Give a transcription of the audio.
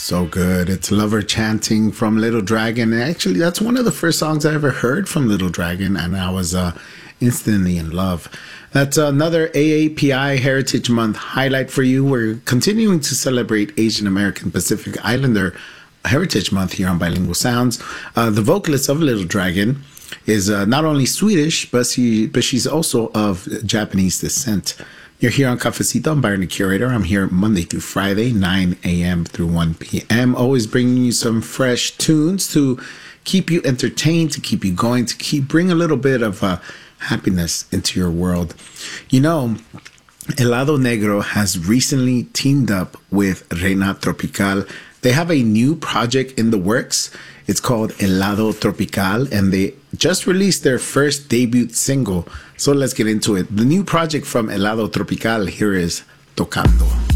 So good. It's Lover Chanting from Little Dragon. And actually, that's one of the first songs I ever heard from Little Dragon, and I was instantly in love. That's another AAPI Heritage Month highlight for you. We're continuing to celebrate Asian American Pacific Islander Heritage Month here on Bilingual Sounds. The vocalist of Little Dragon is not only Swedish, but she's also of Japanese descent. You're here on Cafecito. I'm Byron the Curator. I'm here Monday through Friday, 9 a.m. through 1 p.m. Always bringing you some fresh tunes to keep you entertained, to keep you going, to bring a little bit of happiness into your world. You know, Helado Negro has recently teamed up with Reina Tropical. They have a new project in the works. It's called Helado Tropical, and they just released their first debut single. So let's get into it. The new project from Helado Tropical, here is Tocando.